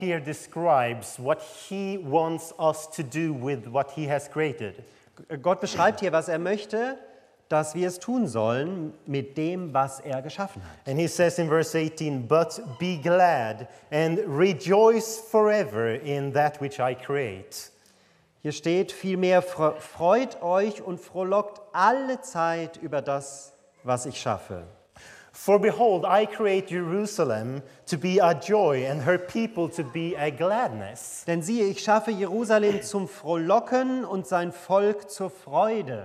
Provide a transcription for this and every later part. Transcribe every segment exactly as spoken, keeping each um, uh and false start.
here describes what he wants us to do with what he has created. Gott beschreibt hier, was er möchte, dass wir es tun sollen mit dem, was er geschaffen hat. And he says in verse eighteen, "But be glad and rejoice forever in that which I create." Hier steht vielmehr, freut euch und frohlockt alle Zeit über das, was ich schaffe. For behold, I create Jerusalem to be a joy and her people to be a gladness. Denn siehe, ich schaffe Jerusalem zum Frohlocken und sein Volk zur Freude.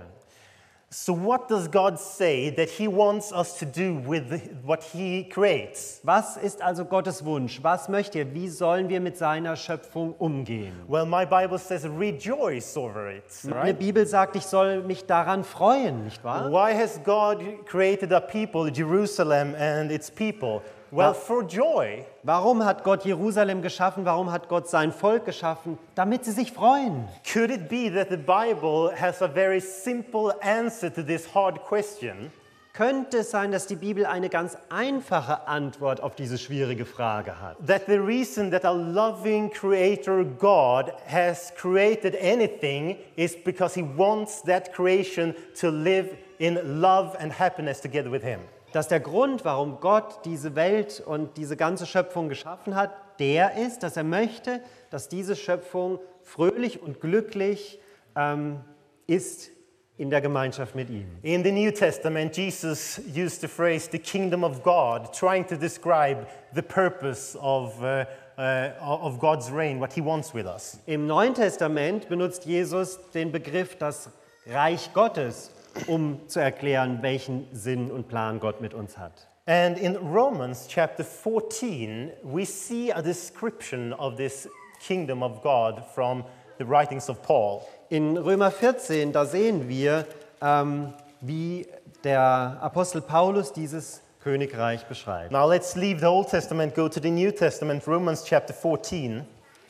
So what does God say that he wants us to do with what he creates? Was ist also Gottes Wunsch? Was möchte er? Wie sollen wir mit seiner Schöpfung umgehen? Well, my Bible says rejoice over it, Meine right? Bibel sagt, ich soll mich daran freuen, nicht wahr? Why has God created a people, Jerusalem and its people? Well, for joy. Warum hat Gott Jerusalem geschaffen? Warum hat Gott sein Volk geschaffen? Damit sie sich freuen. Could it be that the Bible has a very simple answer to this hard question? Könnte es sein, dass die Bibel eine ganz einfache Antwort auf diese schwierige Frage hat? That the reason that a loving creator God has created anything is because he wants that creation to live in love and happiness together with him. Dass der Grund, warum Gott diese Welt und diese ganze Schöpfung geschaffen hat, der ist, dass er möchte, dass diese Schöpfung fröhlich und glücklich ähm, ist in der Gemeinschaft mit ihm. In the New Testament, Jesus used the phrase the kingdom of God, trying to describe the purpose of, uh, uh, of God's reign, what he wants with us. Im Neuen Testament benutzt Jesus den Begriff das Reich Gottes, um zu erklären, welchen Sinn und Plan Gott mit uns hat. And in Romans chapter fourteen, we see a description of this kingdom of God from the writings of Paul. In Römer vierzehn, da sehen wir, ähm, wie der Apostel Paulus dieses Königreich beschreibt. Now let's leave the Old Testament, go to the New Testament, Romans chapter fourteen.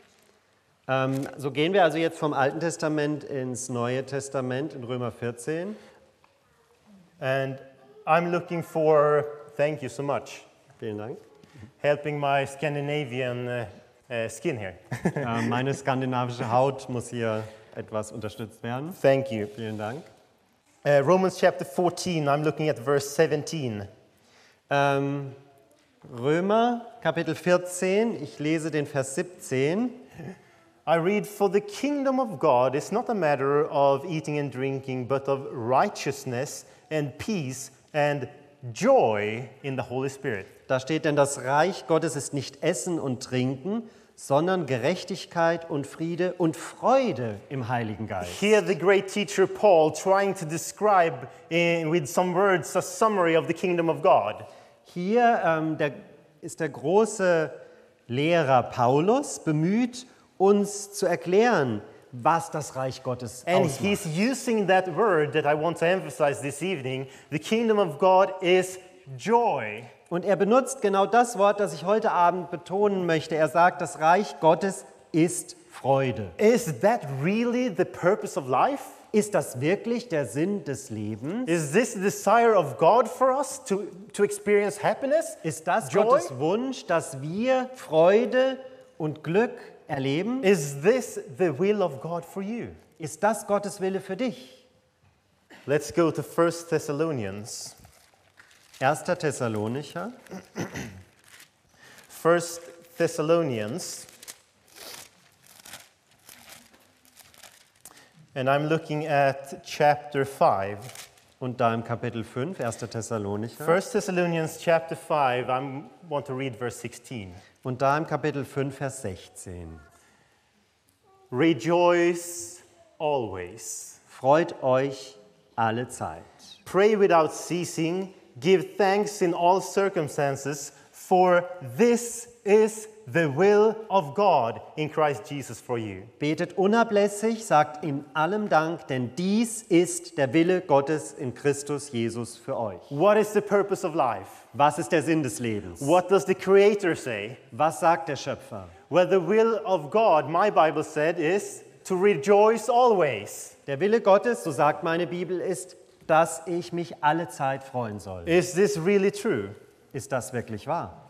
Ähm, so gehen wir also jetzt vom Alten Testament ins Neue Testament in Römer vierzehn. And I'm looking for, thank you so much, Vielen Dank. helping my Scandinavian uh, uh, skin here. Äh, meine skandinavische Haut muss hier etwas unterstützt werden. Thank you. Vielen Dank. Uh, Romans chapter fourteen, I'm looking at verse seventeen. Ähm, Römer Kapitel vierzehn, ich lese den Vers siebzehn. I read, "For the kingdom of God is not a matter of eating and drinking, but of righteousness and peace and joy in the Holy Spirit." Da steht, denn das Reich Gottes ist nicht Essen und Trinken, sondern Gerechtigkeit und Friede und Freude im Heiligen Geist. Here the great teacher Paul trying to describe in, with some words a summary of the kingdom of God. Hier ähm, der, ist der große Lehrer Paulus bemüht, uns zu erklären, was das Reich Gottes And ausmacht. he's using that word that I want to emphasize this evening. The kingdom of God is joy. Und er benutzt genau das Wort, das ich heute Abend betonen möchte. Er sagt, das Reich Gottes ist Freude. Is that really the purpose of life? Ist das wirklich der Sinn des Lebens? Is this the desire of God for us to, to experience happiness? Ist das Joy? Gottes Wunsch, dass wir Freude und Glück erleben? Is this the will of God for you? Ist das Gottes Wille für dich? Let's go to First Thessalonians. erster Thessalonicher, First Thessalonians. And I'm looking at chapter five. und da im Kapitel fünf, erster Thessalonicher, First Thessalonians chapter five, I want to read verse sixteen. und da im Kapitel fünf, Vers sechzehn. Rejoice always. Freut euch alle Zeit. Pray without ceasing. Give thanks in all circumstances, for this is the will of God in Christ Jesus for you. Betet unablässig, sagt in allem Dank, denn dies ist der Wille Gottes in Christus Jesus für euch. What is the purpose of life? Was ist der Sinn des Lebens? What does the Creator say? Was sagt der Schöpfer? Well, the will of God, my Bible said, is to rejoice always. Der Wille Gottes, so sagt meine Bibel, ist, dass ich mich alle Zeit freuen soll. Is this really true? Ist das wirklich wahr?